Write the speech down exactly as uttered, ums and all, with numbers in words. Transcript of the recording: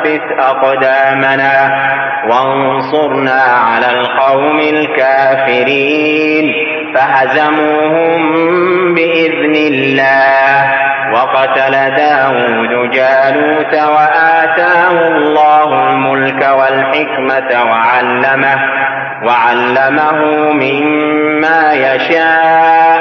وثبت أقدامنا وانصرنا على القوم الكافرين. فهزموهم بإذن الله، وقتل داود جالوت وآتاه الله الملك والحكمة وعلمه, وعلمه مما يشاء